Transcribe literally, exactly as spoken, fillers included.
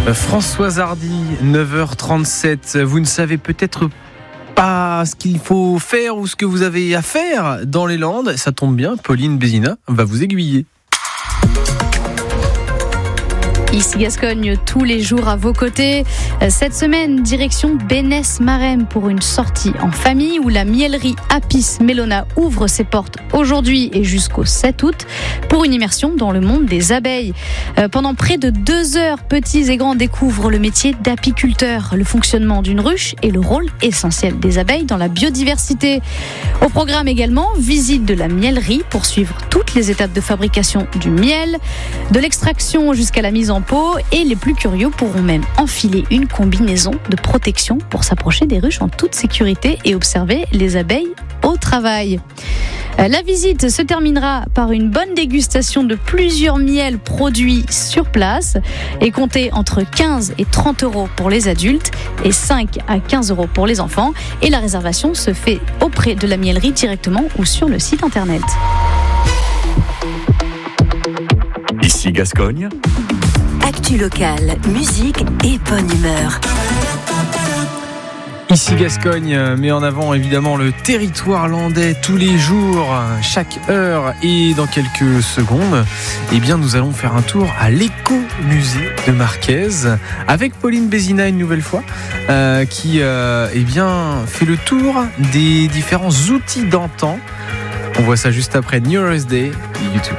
Françoise Hardy, neuf heures trente-sept. Vous ne savez peut-être pas ce qu'il faut faire ou ce que vous avez à faire dans les Landes. Ça tombe bien, Pauline Bézina va vous aiguiller. Ici Gascogne, tous les jours à vos côtés. Cette semaine, direction Bénesse-Marem pour une sortie en famille où la mielerie Apis Mellona ouvre ses portes aujourd'hui et jusqu'au sept août pour une immersion dans le monde des abeilles. Pendant près de deux heures, petits et grands découvrent le métier d'apiculteur, le fonctionnement d'une ruche et le rôle essentiel des abeilles dans la biodiversité. Au programme également, visite de la mielerie pour suivre toutes les étapes de fabrication du miel, de l'extraction jusqu'à la mise en pot, et les plus curieux pourront même enfiler une combinaison de protection pour s'approcher des ruches en toute sécurité et observer les abeilles au travail. La visite se terminera par une bonne dégustation de plusieurs miels produits sur place et comptez entre quinze et trente euros pour les adultes et cinq à quinze euros pour les enfants. Et la réservation se fait auprès de la mielerie directement ou sur le site internet. Ici Gascogne. Actu locale, musique et bonne humeur. Ici Gascogne met en avant évidemment le territoire landais tous les jours, chaque heure, et dans quelques secondes, eh bien nous allons faire un tour à l'écomusée de Marquez avec Pauline Bézina une nouvelle fois, euh, qui euh, eh bien fait le tour des différents outils d'antan. On voit ça juste après New Year's Day, YouTube.